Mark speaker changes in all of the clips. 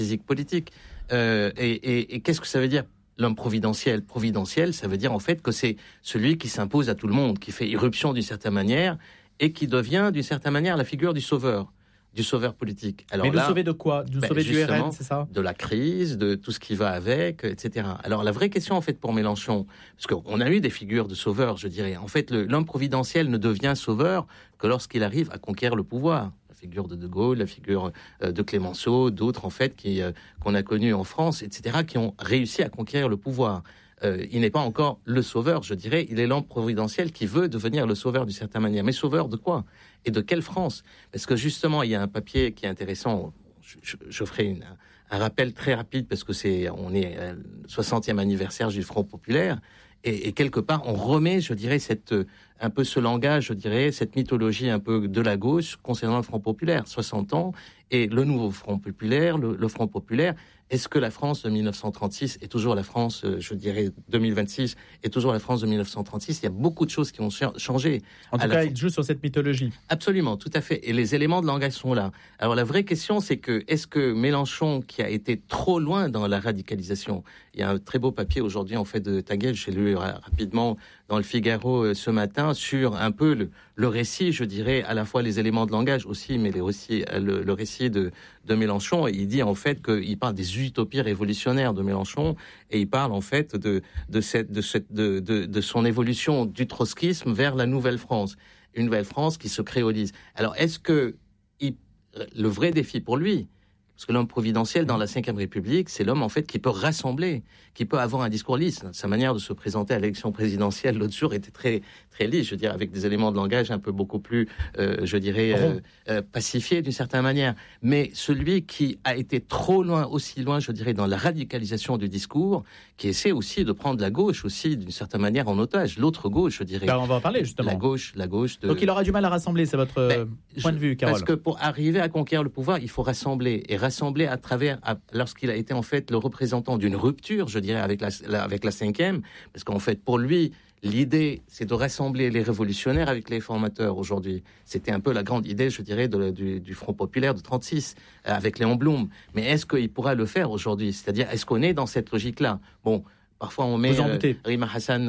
Speaker 1: physique politique. Et qu'est-ce que ça veut dire, l'homme providentiel? Providentiel, ça veut dire en fait que c'est celui qui s'impose à tout le monde, qui fait irruption d'une certaine manière et qui devient d'une certaine manière la figure du sauveur politique. Alors
Speaker 2: mais sauver de quoi? Sauver du RN, c'est ça?
Speaker 1: De la crise, de tout ce qui va avec, etc. Alors la vraie question en fait pour Mélenchon, parce qu'on a eu des figures de sauveurs, je dirais. En fait, l'homme providentiel ne devient sauveur que lorsqu'il arrive à conquérir le pouvoir. La figure de Gaulle, la figure de Clémenceau, d'autres en fait qu'on a connus en France, etc., qui ont réussi à conquérir le pouvoir. Il n'est pas encore le sauveur, je dirais. Il est l'homme providentiel qui veut devenir le sauveur d'une certaine manière. Mais sauveur de quoi? Et de quelle France? Parce que justement, il y a un papier qui est intéressant. Je ferai un rappel très rapide parce que on est à le 60e anniversaire du Front populaire. Et quelque part, on remet, je dirais, un peu ce langage, je dirais, cette mythologie un peu de la gauche concernant le Front populaire. 60 ans et le nouveau Front populaire, le Front populaire. Est-ce que la France de 1936 est toujours la France, je dirais, 2026 est toujours la France de 1936? Il y a beaucoup de choses qui ont changé.
Speaker 2: En tout cas, il joue sur cette mythologie.
Speaker 1: Absolument, tout à fait. Et les éléments de langage sont là. Alors la vraie question, c'est est-ce que Mélenchon, qui a été trop loin dans la radicalisation, il y a un très beau papier aujourd'hui, en fait, de Taguieff, j'ai lu rapidement dans le Figaro ce matin, sur un peu le récit, je dirais, à la fois les éléments de langage aussi, mais le récit de Mélenchon. Et il dit en fait qu'il parle des utopies révolutionnaires de Mélenchon, et il parle en fait de son évolution du trotskisme vers la nouvelle France, une nouvelle France qui se créolise. Alors est-ce que le vrai défi pour lui, parce que l'homme providentiel dans la Ve République, c'est l'homme en fait qui peut rassembler, qui peut avoir un discours lisse. Sa manière de se présenter à l'élection présidentielle l'autre jour était très très lisse, je veux dire, avec des éléments de langage un peu beaucoup plus, je dirais, pacifiés d'une certaine manière. Mais celui qui a été trop loin, aussi loin, je dirais, dans la radicalisation du discours, qui essaie aussi de prendre la gauche aussi d'une certaine manière en otage, l'autre gauche, je dirais.
Speaker 2: On va en parler justement.
Speaker 1: La gauche.
Speaker 2: Donc il aura du mal à rassembler, c'est votre point de vue, Carole.
Speaker 1: Parce que pour arriver à conquérir le pouvoir, il faut rassembler à travers, lorsqu'il a été en fait le représentant d'une rupture, je dirais, avec la cinquième, parce qu'en fait pour lui, l'idée c'est de rassembler les révolutionnaires avec les formateurs aujourd'hui. C'était un peu la grande idée, je dirais, du Front populaire de 36, avec Léon Blum. Mais est-ce qu'il pourra le faire aujourd'hui? C'est-à-dire, est-ce qu'on est dans cette logique-là? Bon, parfois on met Rima Hassan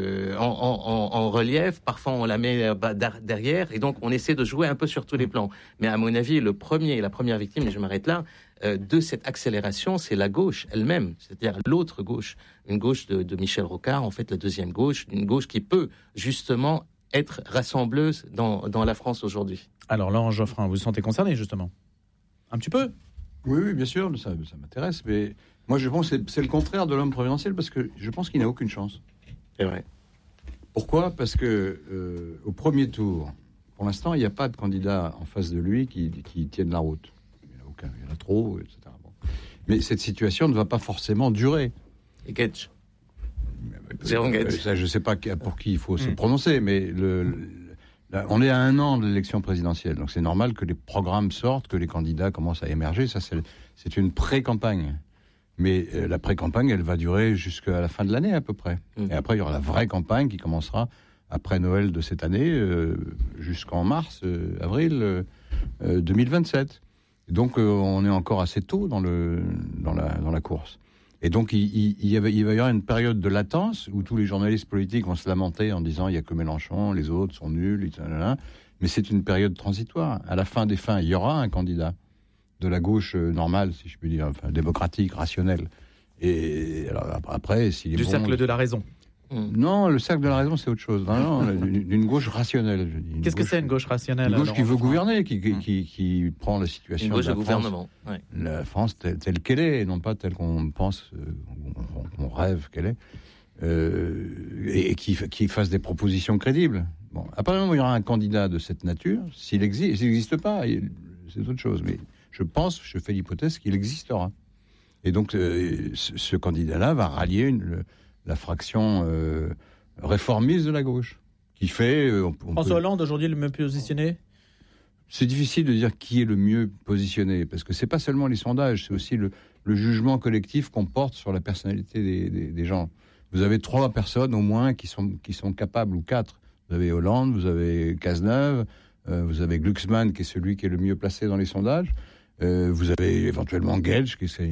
Speaker 1: en relief, parfois on la met derrière, et donc on essaie de jouer un peu sur tous les plans. Mais à mon avis, la première victime, et je m'arrête là, de cette accélération, c'est la gauche elle-même, c'est-à-dire l'autre gauche, une gauche de Michel Rocard, en fait la deuxième gauche, une gauche qui peut justement être rassembleuse dans la France aujourd'hui.
Speaker 2: Alors Laurent Geoffrin, vous vous sentez concerné justement? Un petit peu?
Speaker 3: Oui, bien sûr, ça m'intéresse, mais moi je pense que c'est le contraire de l'homme providentiel, parce que je pense qu'il n'a aucune chance.
Speaker 1: C'est vrai.
Speaker 3: Pourquoi? Parce que au premier tour, pour l'instant, il n'y a pas de candidat en face de lui qui tienne la route. Il n'y en a aucun, il y en a trop, etc. Bon. Mais cette situation ne va pas forcément durer.
Speaker 1: Et Getch.
Speaker 3: Ça, je ne sais pas pour qui il faut se prononcer, mais on est à 1 an de l'élection présidentielle, donc c'est normal que les programmes sortent, que les candidats commencent à émerger. Ça, c'est une pré-campagne. Mais la pré-campagne, elle va durer jusqu'à la fin de l'année à peu près. Et après, il y aura la vraie campagne qui commencera après Noël de cette année, jusqu'en avril 2027. Et donc, on est encore assez tôt dans la course. Et donc, il va y avoir une période de latence où tous les journalistes politiques vont se lamenter en disant « il n'y a que Mélenchon, les autres sont nuls, etc. » Mais c'est une période transitoire. À la fin des fins, il y aura un candidat de la gauche normale, si je puis dire, enfin, démocratique, rationnelle. Et alors, après, s'il est
Speaker 2: du cercle de la raison.
Speaker 3: Non, le cercle de la raison, c'est autre chose. Non, d'une gauche rationnelle. Je dis.
Speaker 2: Qu'est-ce que c'est une gauche rationnelle?
Speaker 3: Une gauche qui veut gouverner, qui prend la situation
Speaker 1: une gauche
Speaker 3: de la
Speaker 1: gouvernement.
Speaker 3: France, la France telle qu'elle est, et non pas telle qu'on pense, qu'on rêve qu'elle est, et qui fasse des propositions crédibles. Bon, à partir du moment où il y aura un candidat de cette nature, s'il n'existe pas, c'est autre chose. Mais je fais l'hypothèse qu'il existera. Et donc, ce candidat-là va rallier la fraction réformiste de la gauche, qui fait...
Speaker 2: François Hollande, aujourd'hui, le mieux positionné?
Speaker 3: C'est difficile de dire qui est le mieux positionné, parce que c'est pas seulement les sondages, c'est aussi le jugement collectif qu'on porte sur la personnalité des gens. Vous avez 3 personnes au moins qui sont capables, ou 4. Vous avez Hollande, vous avez Cazeneuve, vous avez Glucksmann, qui est celui qui est le mieux placé dans les sondages, Vous avez éventuellement Guedj, qui est